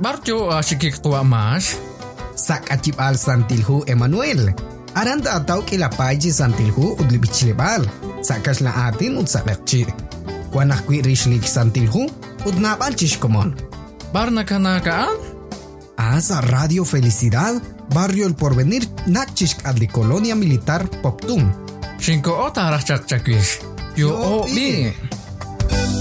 Barjo sikik tua mas. Sak acip al santilhu Emmanuel. Aranta atau kilapaji santilhu udli bichlebal. Sakas la atin ud sakakci. Kuanak kui rishlik santilhu ud napal chishkomon. Barna kanakaan? Asa Radio Felicidad, Barrio El Porvenir, Nakchishk adli Colonia Militar Poptum. Shinko ota rachak chakwish. Yo o bi.